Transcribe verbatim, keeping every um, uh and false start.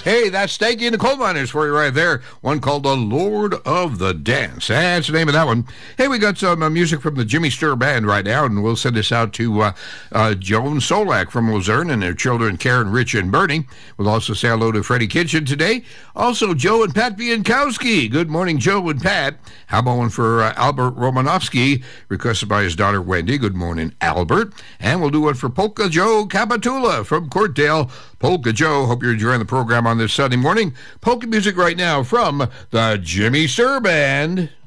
Hey, that's Stanky and the Coal Miners for you right there. One called The Lord of the Dance. That's the name of that one. Hey, we got some uh, music from the Jimmy Sturr Band right now, and we'll send this out to uh, uh, Joan Solak from Luzerne and their children Karen, Rich, and Bernie. We'll also say hello to Freddie Kitchen today. Also, Joe and Pat Biankowski. Good morning, Joe and Pat. How about one for uh, Albert Romanowski, requested by his daughter Wendy. Good morning, Albert. And we'll do one for Polka Joe Capitula from Courtdale. Polka Joe, hope you're enjoying the program on this Sunday morning. Polka music right now from the Jimmy Sturr Band.